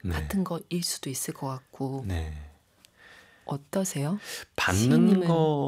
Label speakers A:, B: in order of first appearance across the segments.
A: 네.
B: 같은 것일 수도 있을 것 같고.
A: 네.
B: 어떠세요?
A: 받는
B: 시인님은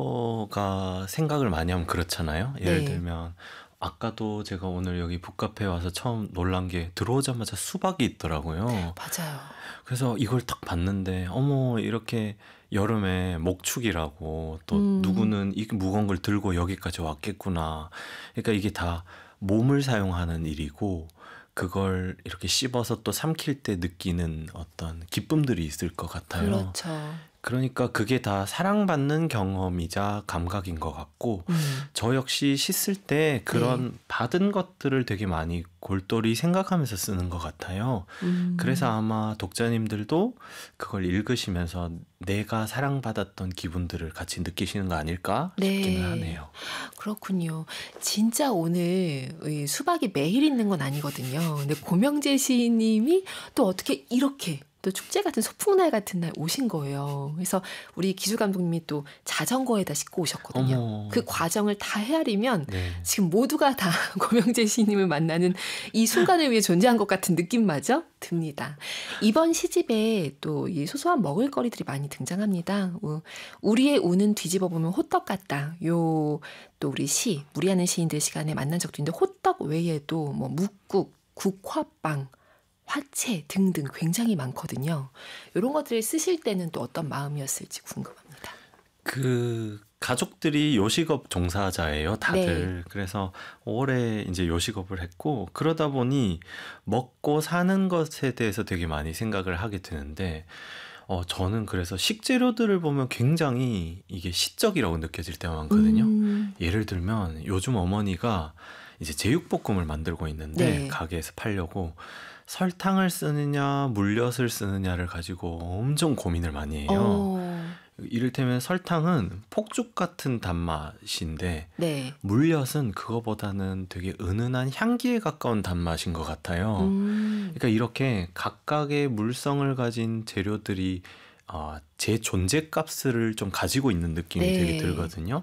A: 거가 생각을 많이 하면 그렇잖아요. 예를
B: 네,
A: 들면 아까도 제가 오늘 여기 북카페에 와서 처음 놀란 게 들어오자마자 수박이 있더라고요.
B: 맞아요.
A: 그래서 이걸 딱 봤는데 어머 이렇게 여름에 목축이라고 또
B: 음,
A: 누구는 이 무거운 걸 들고 여기까지 왔겠구나. 그러니까 이게 다 몸을 사용하는 일이고 그걸 이렇게 씹어서 또 삼킬 때 느끼는 어떤 기쁨들이 있을 것 같아요.
B: 그렇죠.
A: 그러니까 그게 다 사랑받는 경험이자 감각인 것 같고
B: 음,
A: 저 역시 씻을 때
B: 네,
A: 그런 받은 것들을 되게 많이 골똘히 생각하면서 쓰는 것 같아요. 그래서
B: 음,
A: 아마 독자님들도 그걸 읽으시면서 내가 사랑받았던 기분들을 같이 느끼시는 거 아닐까 싶기는
B: 네.
A: 하네요.
B: 그렇군요. 진짜 오늘 이 수박이 매일 있는 건 아니거든요. 근데 고명재 시인님이 또 어떻게 이렇게 또 축제 같은 소풍날 같은 날 오신 거예요. 그래서 우리 기술 감독님이 또 자전거에다 싣고 오셨거든요.
A: 어머,
B: 그 과정을 다 헤아리면
A: 네.
B: 지금 모두가 다 고명재 시인님을 만나는 이 순간을 위해 존재한 것 같은 느낌마저 듭니다. 이번 시집에 또 이 소소한 먹을거리들이 많이 등장합니다. 우리의 운은 뒤집어 보면 호떡 같다. 요 또 우리 무리하는 시인들 시간에 만난 적도 있는데 호떡 외에도 뭐 묵국, 국화빵, 화채 등등 굉장히 많거든요. 이런 것들을 쓰실 때는 또 어떤 마음이었을지 궁금합니다.
A: 그 가족들이 요식업 종사자예요,
B: 네.
A: 다들. 그래서 오래 이제 요식업을 했고 그러다 보니 먹고 사는 것에 대해서 되게 많이 생각을 하게 되는데 저는 그래서 식재료들을 보면 굉장히 이게 시적이라고 느껴질 때가 많거든요. 예를 들면 요즘 어머니가 이제 제육볶음을 만들고 있는데
B: 네.
A: 가게에서 팔려고 설탕을 쓰느냐 물엿을 쓰느냐를 가지고 엄청 고민을 많이 해요.
B: 어,
A: 이를테면 설탕은 폭죽 같은 단맛인데
B: 네.
A: 물엿은 그거보다는 되게 은은한 향기에 가까운 단맛인 것 같아요.
B: 음,
A: 그러니까 이렇게 각각의 물성을 가진 재료들이 제 존재값을 좀 가지고 있는 느낌이 되게
B: 네.
A: 들거든요.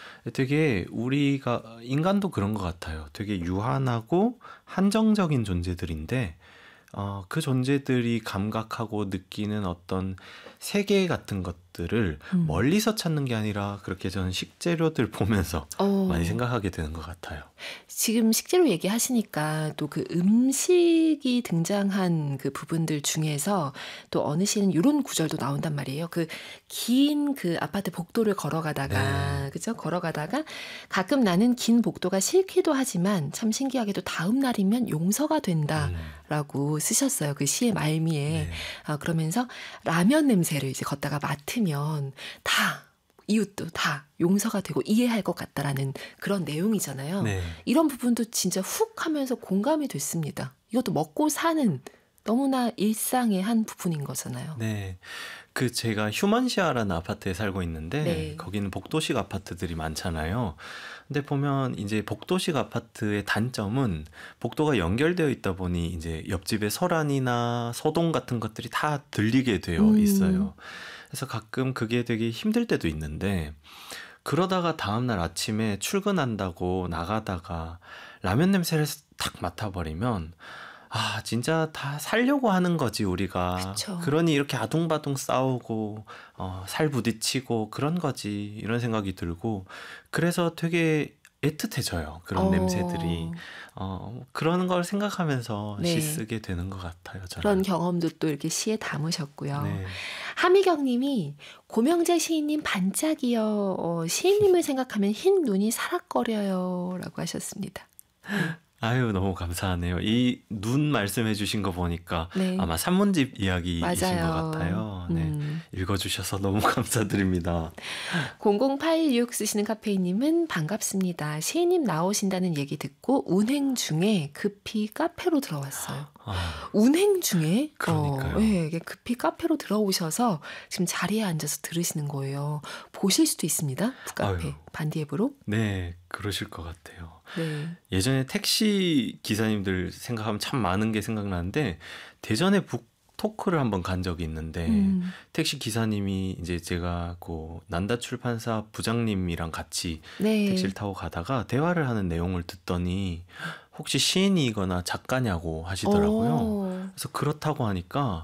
A: 되게 우리가 인간도 그런 것 같아요. 되게 유한하고 한정적인 존재들인데 그 존재들이 감각하고 느끼는 어떤 세계 같은 것들을
B: 음.
A: 멀리서 찾는 게 아니라 그렇게 저는 식재료들 보면서 많이
B: 어,
A: 생각하게 되는 것 같아요.
B: 지금 식재료 얘기하시니까 또 그 음식이 등장한 그 부분들 중에서 또 어느 시는 이런 구절도 나온단 말이에요. 그 긴 그 아파트 복도를
A: 네.
B: 걸어가다가, 그죠? 걸어가다가 가끔 나는 긴 복도가 싫기도 하지만 참 신기하게도 다음 날이면 용서가
A: 음,
B: 된다라고 쓰셨어요. 그 시의 말미에.
A: 네.
B: 그러면서 라면 냄새를 이제 걷다가 맡으면 다 이웃도 다 용서가 되고 이해할 것 같다라는 그런 내용이잖아요.
A: 네.
B: 이런 부분도 진짜 훅 하면서 공감이 됐습니다. 이것도 먹고 사는 너무나 일상의 한 부분인 거잖아요.
A: 네. 그 제가 휴먼시아라는 아파트에 살고 있는데
B: 네.
A: 거기는 복도식 아파트들이 많잖아요. 근데 보면 이제 복도식 아파트의 단점은 복도가 연결되어 있다 보니 이제 옆집의 소란이나 소동 같은 것들이 다 들리게 되어
B: 음,
A: 있어요. 그래서 가끔 그게 되게 힘들 때도 있는데 그러다가 다음날 아침에 출근한다고 나가다가 라면 냄새를 딱 맡아버리면 진짜 다 살려고 하는 거지, 우리가.
B: 그쵸.
A: 그러니 이렇게 아둥바둥 싸우고, 살 부딪히고 그런 거지. 이런 생각이 들고. 그래서 되게 애틋해져요. 그런 냄새들이.
B: 어,
A: 그런 걸 생각하면서 시
B: 네.
A: 쓰게 되는 것 같아요,
B: 그런
A: 저는.
B: 경험도 또 이렇게 시에 담으셨고요.
A: 네.
B: 하미경 님이 고명재 시인님 반짝이요. 시인님을 생각하면 흰 눈이 사락거려요. 라고 하셨습니다. 네.
A: 아유, 너무 감사하네요. 이 눈 말씀해 주신 거 보니까
B: 네.
A: 아마 산문집 이야기이신 것
B: 맞아요.
A: 같아요. 네. 읽어주셔서 너무 감사드립니다.
B: 0086 쓰시는 카페이님은 반갑습니다. 시인님 나오신다는 얘기 듣고 운행 중에 급히 카페로 들어왔어요.
A: 아,
B: 운행 중에?
A: 그러니까요.
B: 네, 이게 급히 카페로 들어오셔서 지금 자리에 앉아서 들으시는 거예요. 보실 수도 있습니다.
A: 아유,
B: 북카페 반디앱으로.
A: 네, 그러실 것 같아요.
B: 네.
A: 예전에 택시 기사님들 생각하면 참 많은 게 생각나는데 대전에 북토크를 한번 간 적이 있는데
B: 음,
A: 택시 기사님이 이제 제가 그 난다 출판사 부장님이랑 같이
B: 네.
A: 택시를 타고 가다가 대화를 하는 내용을 듣더니 혹시 시인이거나 작가냐고 하시더라고요.
B: 어,
A: 그래서 그렇다고 하니까